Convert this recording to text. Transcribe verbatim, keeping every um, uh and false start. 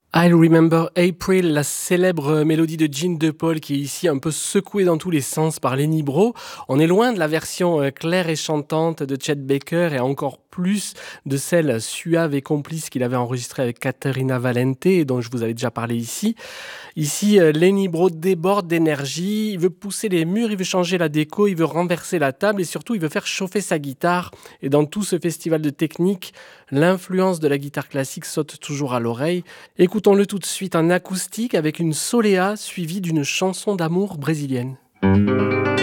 I'll Remember April, la célèbre mélodie de Gene DePaul qui est ici un peu secouée dans tous les sens par Lenny Breau. On est loin de la version euh, claire et chantante de Chet Baker et encore plus de celle suave et complice qu'il avait enregistrée avec Caterina Valente et dont je vous avais déjà parlé ici. Ici, euh, Lenny Breau déborde d'énergie, il veut pousser les murs, il veut changer la déco, il veut renverser la table et surtout il veut faire chauffer sa guitare. Et dans tout ce festival de technique, l'influence de la guitare classique saute toujours à l'oreille. Écoutons-le tout de suite en acoustique avec une soléa suivie d'une chanson d'amour brésilienne.